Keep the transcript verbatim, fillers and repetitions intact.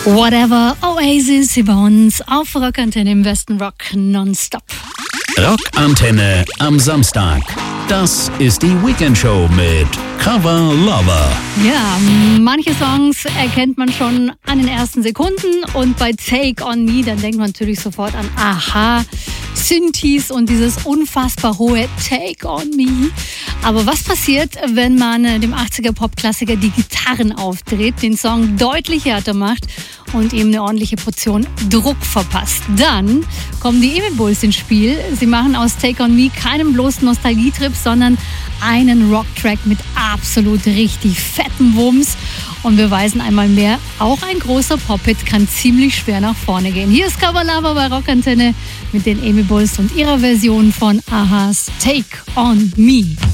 Whatever, Oasis hier bei uns auf Rockantenne im Westen Rock nonstop. Rockantenne am Samstag. Das ist die Weekendshow mit Cover Lover. Ja, manche Songs erkennt man schon an den ersten Sekunden und bei Take On Me, dann denkt man natürlich sofort an Aha, Synthes und dieses unfassbar hohe Take On Me. Aber was passiert, wenn man dem achtziger-Pop-Klassiker die Gitarren aufdreht, den Song deutlich härter macht und ihm eine ordentliche Portion Druck verpasst? Dann kommen die Emil Bulls ins Spiel. Sie machen aus Take On Me keinen bloßen Nostalgietrip, sondern einen Rocktrack mit absolut richtig fetten Wumms und beweisen einmal mehr, auch ein großer Pop-Hit kann ziemlich schwer nach vorne gehen. Hier ist Cover Lover bei Rockantenne mit den Emil Bulls und ihrer Version von Ahas Take On Me.